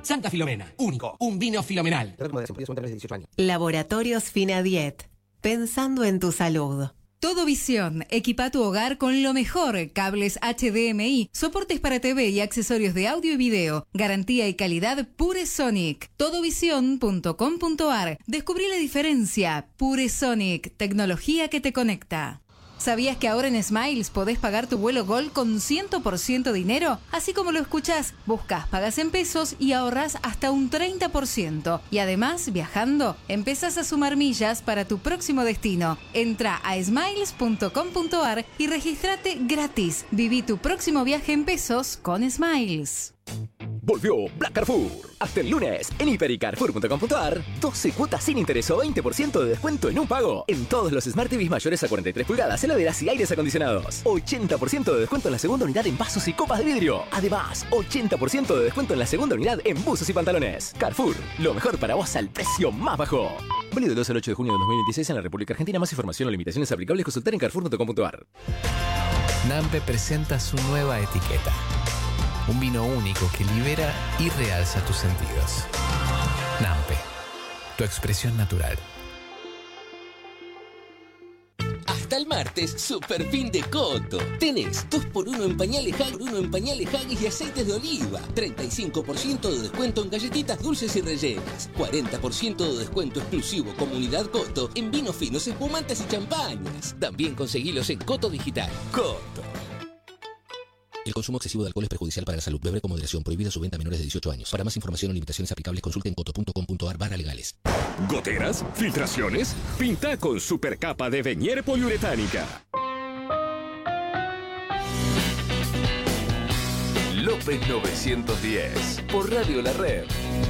Santa Filomena, único, un vino filomenal. Laboratorios Finadiet. Pensando en tu salud. Todo Visión, equipa tu hogar con lo mejor, cables HDMI, soportes para TV y accesorios de audio y video, garantía y calidad Pure Sonic. Todovision.com.ar. Descubrí la diferencia. Pure Sonic, tecnología que te conecta. ¿Sabías que ahora en Smiles podés pagar tu vuelo Gol con 100% dinero? Así como lo escuchás, buscas, pagas en pesos y ahorrás hasta un 30%. Y además, viajando, empezás a sumar millas para tu próximo destino. Entra a smiles.com.ar y regístrate gratis. Viví tu próximo viaje en pesos con Smiles. Volvió Black Carrefour. Hasta el lunes, en hiper.carrefour.com.ar, 12 cuotas sin interés o 20% de descuento en un pago. En todos los Smart TVs mayores a 43 pulgadas, heladeras y aires acondicionados. 80% de descuento en la segunda unidad en vasos y copas de vidrio. Además, 80% de descuento en la segunda unidad en buzos y pantalones. Carrefour, lo mejor para vos al precio más bajo. Válido del 2 al 8 de junio de 2026 en la República Argentina. Más información o limitaciones aplicables, consultar en carrefour.com.ar. Nampe presenta su nueva etiqueta. Un vino único que libera y realza tus sentidos. Nampe, tu expresión natural. Hasta el martes, super fin de Coto. Tenés 2x1 en pañales Hag, 1 en pañales Haggis y aceites de oliva. 35% de descuento en galletitas dulces y rellenas. 40% de descuento exclusivo Comunidad Coto en vinos finos, espumantes y champañas. También conseguilos en Coto Digital. Coto. El consumo excesivo de alcohol es perjudicial para la salud. Beber con moderación. Prohibida su venta a menores de 18 años. Para más información o limitaciones aplicables, consulte en coto.com.ar/legales. ¿Goteras? ¿Filtraciones? Pinta con supercapa de Venier poliuretánica. López 910 por Radio La Red.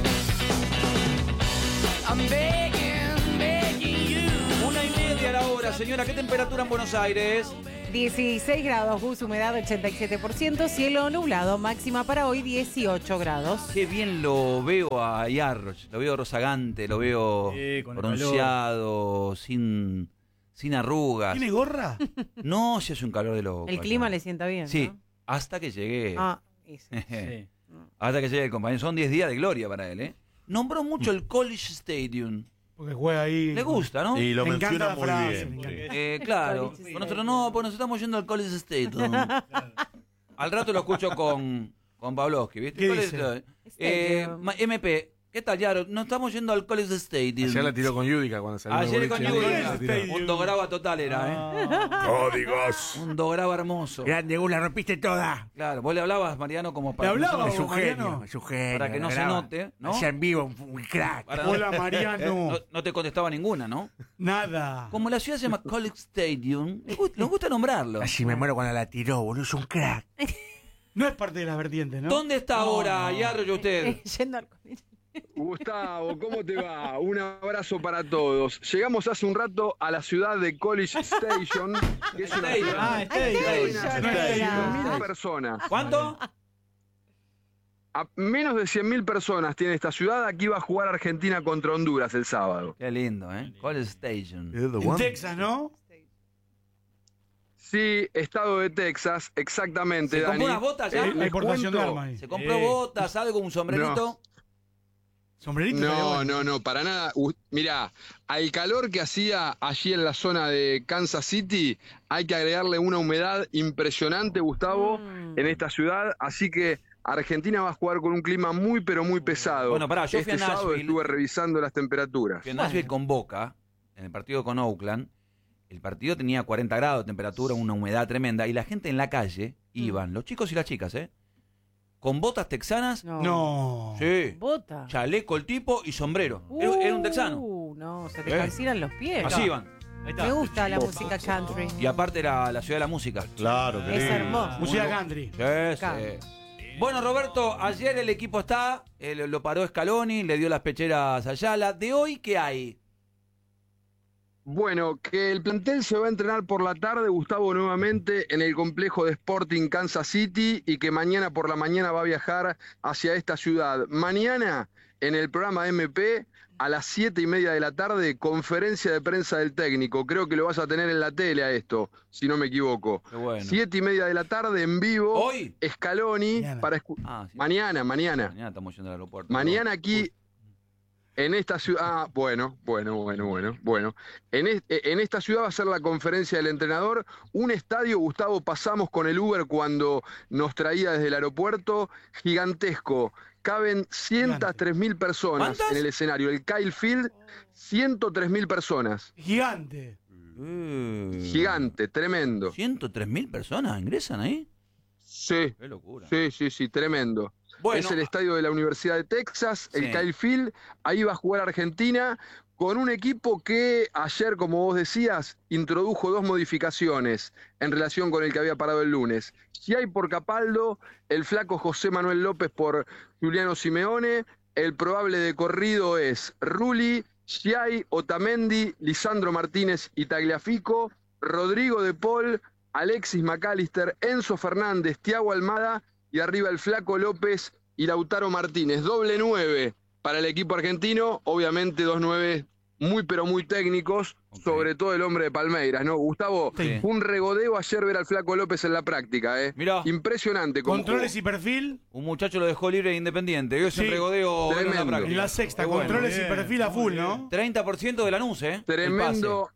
I'm begging you. 1:30 la hora, señora. ¿Qué temperatura en Buenos Aires? 16 grados, Gus, humedad 87%, cielo nublado, máxima para hoy 18 grados. Qué bien lo veo a Yarroch, lo veo rozagante, lo veo bronceado, sin arrugas. ¿Tiene gorra? No, si hace un calor de loco. El clima le sienta bien, sí, ¿no? Hasta que llegue. Sí. Hasta que llegue el compañero. Son 10 días de gloria para él, ¿eh? Nombró mucho el College Stadium. Porque juega ahí. Le gusta, ¿no? Y lo menciona muy bien. Claro. Nosotros no, pues nos estamos yendo al College Stadium. Al rato lo escucho con Pavlovsky, ¿viste? ¿Qué dice? MP, ¿qué tal, Yaro? Nos estamos yendo al College Stadium. Ayer la tiró con Yudica cuando salió. Ayer con Yudica. Un dograba total era, ¿eh? Códigos. Un dograba hermoso. Grande, la rompiste toda. Claro, vos le hablabas, Mariano, como para... ¿Le hablaba? Es un genio. Para que no se note, ¿no? Allá en vivo, un crack. Hola, Mariano. No te contestaba ninguna, ¿no? Nada. Como la ciudad se llama College Stadium, nos gusta nombrarlo. Así me muero cuando la tiró, boludo. Es un crack. No es parte de las vertientes, ¿no? ¿Dónde está ahora, Yarroch, usted? Yendo al colegio. Gustavo, ¿cómo te va? Un abrazo para todos. Llegamos hace un rato a la ciudad de College Station, que es una ciudad de 100.000 personas. ¿Cuánto? A menos de 100.000 personas tiene esta ciudad. Aquí va a jugar Argentina contra Honduras el sábado. Qué lindo, ¿eh? College Station. En Texas, ¿no? Sí, estado de Texas, exactamente, ¿Se Dani. compró unas botas ya? La importación de armas ahí. ¿Se compró botas, algo, un sombrerito? No. ¿Sombrerito? No, para nada. Mirá, al calor que hacía allí en la zona de Kansas City, hay que agregarle una humedad impresionante, Gustavo, en esta ciudad. Así que Argentina va a jugar con un clima muy, pero muy pesado. Bueno, pará, yo fui este a sábado Nashville. estuve revisando las temperaturas. Fui a Nashville con Boca, en el partido con Oakland. El partido tenía 40 grados de temperatura, una humedad tremenda, y la gente en la calle iban, los chicos y las chicas, con botas texanas. No. Sí. Bota. Chaleco el tipo y sombrero. Era un texano. No, se te calcinan los pies. Así iban. Me gusta la música country. Y aparte era la ciudad de la música. Claro, Es hermoso. Música country. Sí. Bueno, Roberto, ayer el equipo está, lo paró Scaloni, le dio las pecheras a Ayala. ¿De hoy qué hay? Bueno, que el plantel se va a entrenar por la tarde, Gustavo, nuevamente en el complejo de Sporting Kansas City y que mañana por la mañana va a viajar hacia esta ciudad. Mañana, en el programa MP, a las 7:30 de la tarde, conferencia de prensa del técnico. Creo que lo vas a tener en la tele a esto, si no me equivoco. Qué bueno. 7:30 de la tarde, en vivo. ¿Hoy? Scaloni. Sí. Mañana. Mañana estamos yendo al aeropuerto. Mañana aquí... En esta ciudad, bueno. En esta ciudad va a ser la conferencia del entrenador. Un estadio, Gustavo, pasamos con el Uber cuando nos traía desde el aeropuerto, gigantesco. Caben 103.000 personas en el escenario. El Kyle Field, 103.000 personas. Gigante. Gigante, tremendo. ¿103.000 personas ingresan ahí? Sí. Qué locura. Sí, tremendo. Bueno, es el estadio de la Universidad de Texas, el Kyle Field. Ahí va a jugar Argentina con un equipo que ayer, como vos decías, introdujo 2 modificaciones en relación con el que había parado el lunes. Giai por Capaldo, el flaco José Manuel López por Juliano Simeone. El probable de corrido es Rulli, Giai, Otamendi, Lisandro Martínez y Tagliafico, Rodrigo de Paul, Alexis McAllister, Enzo Fernández, Thiago Almada y arriba el flaco López y Lautaro Martínez. Doble 9 para el equipo argentino, obviamente 2 9 muy pero muy técnicos, sobre todo el hombre de Palmeiras, ¿no? Gustavo, Sí. un regodeo ayer ver al flaco López en la práctica, ¿eh? Mirá. Impresionante. Controles y perfil. Un muchacho lo dejó libre e independiente. Yo ese Sí. regodeo en la Tremendo. práctica. Y la sexta, Qué bueno. controles y perfil a full, ¿no? 30% de Lanús, ¿eh? Tremendo.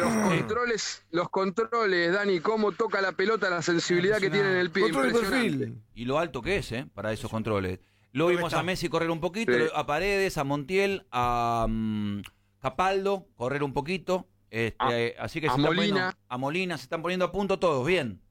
Los controles, Dani, cómo toca la pelota, la sensibilidad que tiene en el pie. Control y Impresionante. perfil. Y lo alto que es, para esos controles. Lo vimos a Messi correr un poquito, Sí. a Paredes, a Montiel, a Capaldo correr un poquito. Así que a se están Molina. poniendo, a Molina se están poniendo a punto todos, bien.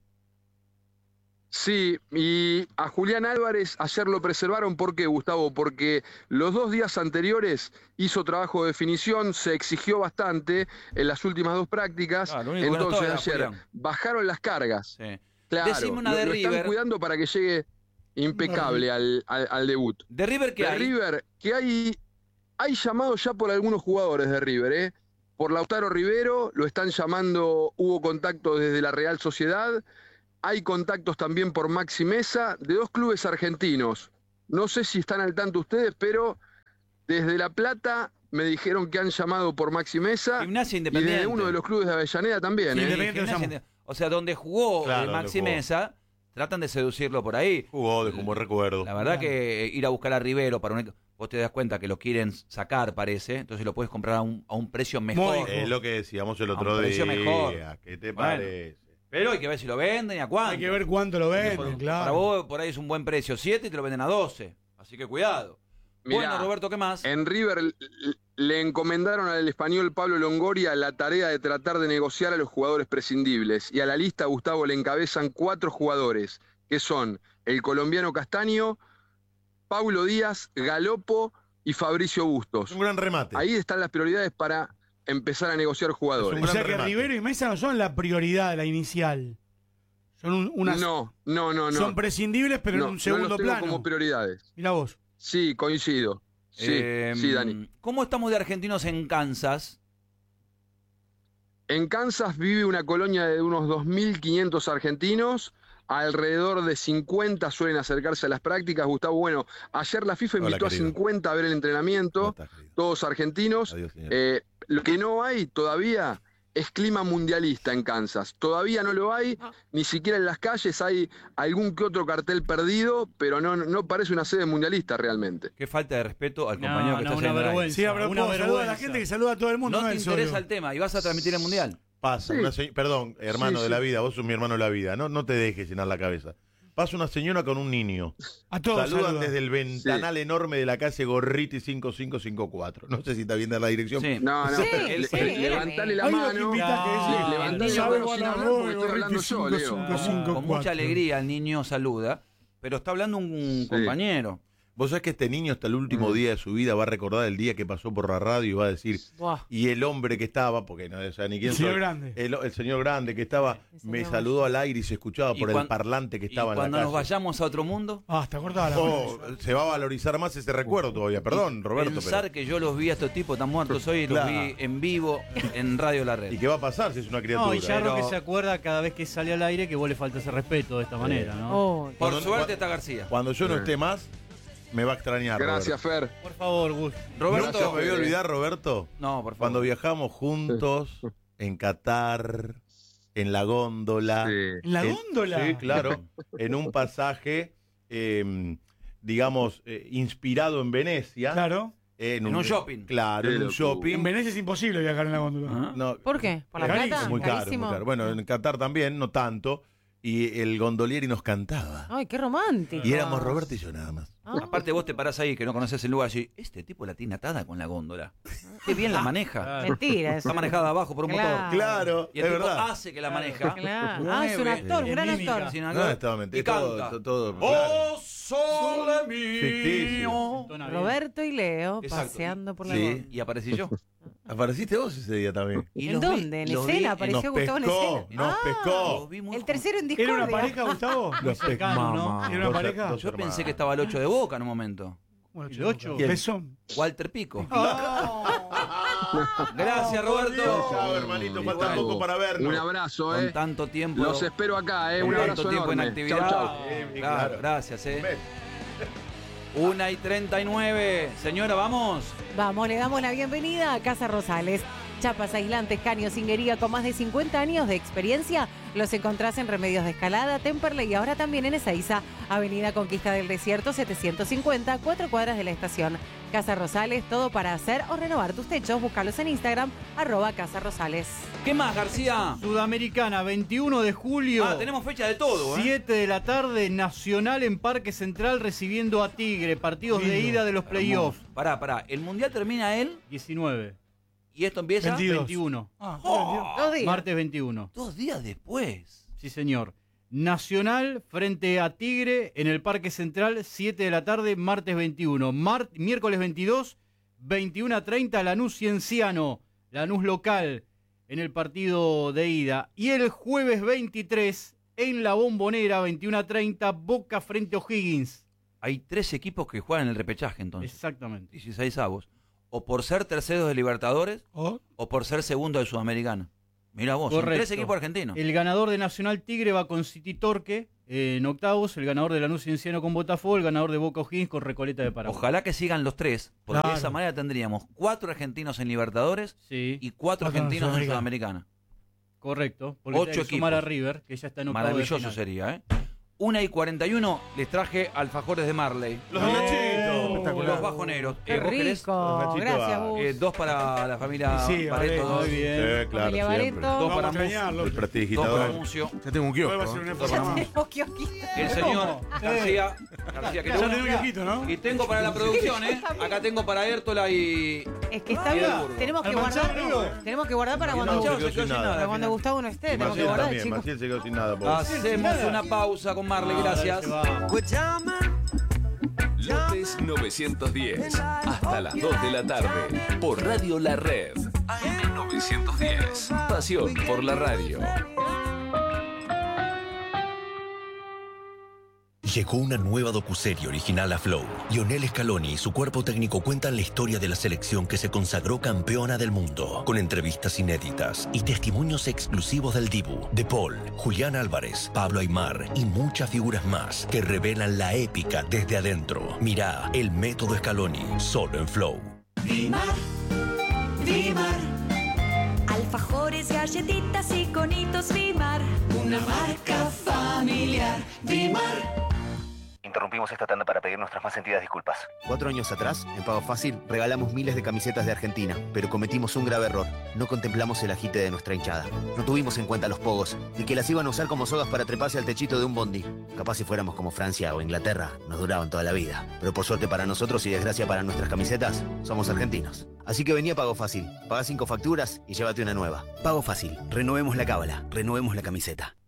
Sí, y a Julián Álvarez ayer lo preservaron. ¿Por qué, Gustavo? Porque los 2 días anteriores hizo trabajo de definición, se exigió bastante en las últimas 2 prácticas. Claro, lo único que no Entonces estaba era ayer Julián. bajaron las cargas. Sí. Claro, Decime una de lo están River. cuidando para que llegue impecable al debut. ¿De River qué De hay? River, que hay llamados ya por algunos jugadores de River, ¿eh? Por Lautaro Rivero, lo están llamando, hubo contactos desde la Real Sociedad, hay contactos también por Maxi Mesa, de 2 clubes argentinos. No sé si están al tanto ustedes, pero desde La Plata me dijeron que han llamado por Maxi Mesa. Gimnasia Y Independiente. desde uno de los clubes de Avellaneda también, Sí, ¿eh? Independiente lo Gimnasia llamó. o sea, donde jugó Claro, Maxi donde jugó. Mesa, tratan de seducirlo por ahí. Jugó de como recuerdo. La verdad que ir a buscar a Rivero para vos te das cuenta que lo quieren sacar, parece, entonces lo puedes comprar a un precio mejor. Es lo que decíamos el A un otro precio día. mejor. ¿Qué te Bueno. parece? Pero hay que ver si lo venden y a cuánto. Hay que ver cuánto lo venden, claro. Para vos por ahí es un buen precio, 7 y te lo venden a 12. Así que cuidado. Mirá, Bueno, Roberto, ¿qué más? En River le encomendaron al español Pablo Longoria la tarea de tratar de negociar a los jugadores prescindibles. Y a la lista, Gustavo, le encabezan 4 jugadores, que son el colombiano Castaño, Paulo Díaz, Galopo y Fabricio Bustos. Un gran remate. Ahí están las prioridades para empezar a negociar jugadores. O sea que Rivero y Mesa no son la prioridad, la inicial. Son unas. No. Son prescindibles, pero No, en un segundo no los tengo plano. como prioridades. Mirá vos. Sí, coincido. Sí, sí, Dani. ¿Cómo estamos de argentinos en Kansas? En Kansas vive una colonia de unos 2.500 argentinos, alrededor de 50 suelen acercarse a las prácticas. Gustavo, bueno, ayer la FIFA invitó a 50 a ver el entrenamiento, todos argentinos. Lo que no hay todavía es clima mundialista en Kansas. Todavía no lo hay, ni siquiera en las calles hay algún que otro cartel perdido, pero no parece una sede mundialista realmente. Qué falta de respeto al compañero que está haciendo ahí. Sí, pero saluda a la gente que saluda a todo el mundo. No te él interesa solo. el tema y vas a transmitir el mundial. Pasa, perdón, hermano de la vida, vos sos mi hermano de la vida, no te dejes llenar la cabeza. Pasa una señora con un niño. A todos Saludan desde el ventanal enorme de la calle Gorriti 5554. No sé si está bien de la dirección. Sí. No, levantale la mano. Levantale la mano sin hablar porque estoy hablando yo, Leo. Con mucha alegría el niño saluda, pero está hablando un compañero. Vos sabés que este niño hasta el último día de su vida va a recordar el día que pasó por la radio y va a decir, y el hombre que estaba, porque no sabe ni quién El señor soy, grande. el señor grande que estaba, me saludó al aire y se escuchaba por el parlante que estaba en la calle. Cuando nos vayamos a otro mundo, está cortada la se va a valorizar más ese recuerdo todavía. Perdón, Roberto. pensar que yo los vi a estos tipos tan muertos hoy, los vi en vivo en Radio La Red. ¿Y qué va a pasar si es una criatura? No, y Yarro que se acuerda cada vez que sale al aire que vos le faltas el respeto de esta manera, ¿no? Por suerte está García. Cuando yo no esté más, me va a extrañar. Gracias, Roberto. Fer. Por favor, Gus. Roberto, ¿no me voy a olvidar, Roberto? No, por favor. Cuando viajamos juntos en Qatar, en la góndola. ¿En la góndola? Sí, claro. En un pasaje, digamos, inspirado en Venecia. Claro. En un shopping. Claro, en un shopping. En Venecia es imposible viajar en la góndola. No, ¿Por qué? ¿Por la plata? es muy caro, Carísimo. muy caro. Bueno, en Qatar también, no tanto. Y el gondolieri nos cantaba. Ay, qué romántico. Y éramos Roberto y yo nada más. Aparte vos te parás ahí que no conoces el lugar y decís, este tipo la tiene atada con la góndola. Qué bien la maneja. Mentira. Está manejada abajo por un motor. Claro, Y el es tipo verdad. hace que la maneja. Claro. Es un actor, un gran actor. No, estaba Y mentindo. canta. Todo, ¡Oh, sole mío! Ficticio. Roberto y Leo Exacto. paseando por la Sí. góndola. Y aparecí yo. Apareciste vos ese día también. ¿En dónde? ¿En escena? ¿Apareció Gustavo en escena? Nos pescó. El tercero en ¿Era discordia. una pareja, Gustavo? Nos cercano, ¿no? Mamá. ¿Era una pareja? Yo pensé que estaba el 8 de Boca en un momento. ¿El 8? ¿Quién? Besón. Walter Pico. Gracias, Roberto. Chao, hermanito. Falta Bueno, poco para vernos. Un abrazo, Con tanto tiempo. Los espero acá, con un tanto abrazo tiempo en enorme. actividad. Chau, chau. Claro, gracias, 1:39. Señora, vamos. Vamos, le damos la bienvenida a Casa Rosales. Chapas aislantes, caños, cinguería con más de 50 años de experiencia. Los encontrás en Remedios de Escalada, Temperley y ahora también en Ezeiza, Avenida Conquista del Desierto 750, 4 cuadras de la estación. Casa Rosales, todo para hacer o renovar tus techos. Búscalos en Instagram, @Casa Rosales. ¿Qué más, García? Sudamericana, 21 de julio. Tenemos fecha de todo, 7 de la tarde, Nacional en Parque Central recibiendo a Tigre. Partidos de ida de los playoffs. Pará. ¿El Mundial termina el 19? ¿Y esto empieza? 21. 2 días. Martes 21. 2 días después. Sí, señor. Nacional frente a Tigre en el Parque Central, 7 de la tarde, martes 21. Miércoles 22, 21:30, Lanús Cienciano, Lanús local en el partido de ida. Y el jueves 23, en la Bombonera, 21:30, Boca frente a O'Higgins. Hay 3 equipos que juegan en el repechaje entonces. Exactamente. 16 avos. O por ser terceros de Libertadores o por ser segundo de Sudamericana. Mira vos, son 3 equipos argentinos. El ganador de Nacional Tigre va con City Torque en octavos, el ganador de Lanús Cienciano con Botafogo, el ganador de Boca O'Higgins con Recoleta de Paraguay. Ojalá que sigan los 3, porque Claro. de esa manera tendríamos 4 argentinos en Libertadores y 4 argentinos en Sudamericana. Correcto, porque 8 hay que sumar equipos. a River, que ya está en octavo de Maravilloso final. sería, ¿eh? 1:41 les traje alfajores de Marley. Los de Nachito. Espectacular. Los bajoneros. Qué ¿Vos querés? rico. Gracias, Gus. 2 para la familia Sí, Barreto. Barreto. Muy bien. Sí, claro, Familia siempre. Barreto. 2 Vamos para a extrañarlo. El 2 para prestidigitador. Mucio. Ya tengo un Va a kiosco. ser una Dos para época. Tenemos kiosquista. El señor García que Ya tengo un viejito, ¿no? Y tengo para la producción, ¿eh? Acá tengo para Hértola y... Es que está bien. Tenemos que ¿Al guardar. manchado, Tenemos que guardar para No, cuando, se quedó sin nada. para cuando Gustavo no esté. Y Tenemos que Maciel guardar, también. chicos. Maciel se quedó sin nada. pobre. Hacemos una pausa con Marley, gracias. López 910. Hasta las 2 de la tarde. Por Radio La Red. AM 910. Pasión por la radio. Llegó una nueva docuserie original a Flow. Lionel Scaloni y su cuerpo técnico cuentan la historia de la selección que se consagró campeona del mundo, con entrevistas inéditas y testimonios exclusivos del Dibu, De Paul, Julián Álvarez, Pablo Aimar y muchas figuras más que revelan la épica desde adentro. Mirá El Método Scaloni, solo en Flow. Dimar, Dimar. Alfajores, galletitas y conitos Dimar. Una marca familiar. Dimar. Interrumpimos esta tanda para pedir nuestras más sentidas disculpas. 4 años atrás, en Pago Fácil, regalamos miles de camisetas de Argentina, pero cometimos un grave error. No contemplamos el agite de nuestra hinchada. No tuvimos en cuenta los pogos, y que las iban a usar como sogas para treparse al techito de un bondi. Capaz si fuéramos como Francia o Inglaterra, nos duraban toda la vida. Pero por suerte para nosotros y desgracia para nuestras camisetas, somos argentinos. Así que vení a Pago Fácil, pagá 5 facturas y llévate una nueva. Pago Fácil, renovemos la cábala, renovemos la camiseta.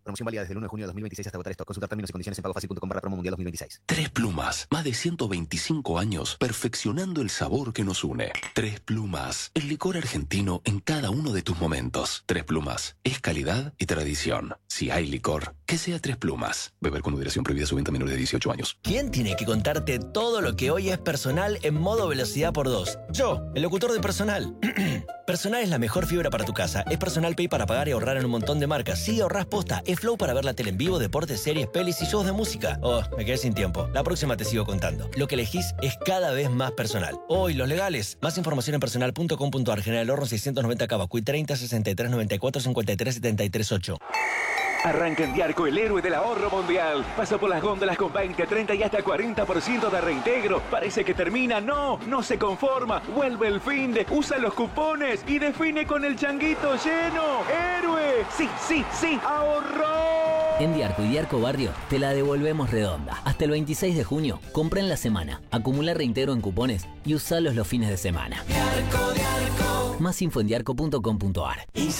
Promoción válida desde el 1 de junio de 2026 hasta agotar stock. Consultar términos y condiciones en pagofacil.com/promo mundial 2026. Tres Plumas, más de 125 años perfeccionando el sabor que nos une. Tres Plumas, el licor argentino en cada uno de tus momentos. Tres Plumas, es calidad y tradición. Si hay licor, que sea Tres Plumas. Beber con moderación, prohibida su venta a menores de 18 años. ¿Quién tiene que contarte todo lo que hoy es Personal en modo velocidad por 2? Yo, el locutor de Personal. Personal es la mejor fibra para tu casa. Es Personal Pay para pagar y ahorrar en un montón de marcas. Sí, ahorrás posta. Es Flow para ver la tele en vivo, deportes, series, pelis y shows de música. Oh, me quedé sin tiempo. La próxima te sigo contando. Lo que elegís es cada vez más personal. Hoy, los legales. Más información en personal.com.ar. General Horno 690 Cavacuy 30 63 94 53 73 8. Arranca en Diarco, el héroe del ahorro mundial. Pasa por las góndolas con 20, 30 y hasta 40% de reintegro. Parece que termina. No se conforma. Vuelve el fin de, usa los cupones y define con el changuito lleno. ¡Héroe! Sí, ahorró. En Diarco y Diarco Barrio te la devolvemos redonda. Hasta el 26 de junio, compra en la semana, acumula reintegro en cupones y usalos los fines de semana. Diarco. Más info en diarco.com.ar.